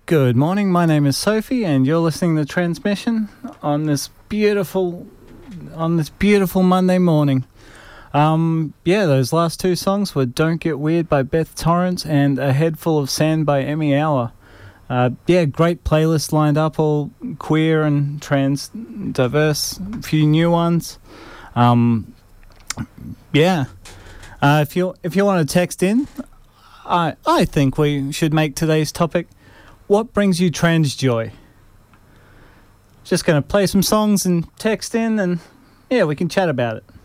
Good morning, my name is Sophie and you're listening to Transmission on this beautiful Monday morning. Those last two songs were Don't Get Weird by Beth Torrance and A Head Full of Sand by Emmy Hour. Great playlist lined up, all queer and trans diverse, a few new ones. If you want to text in, I think we should make today's topic, what brings you trans joy? Just going to play some songs and text in and, we can chat about it.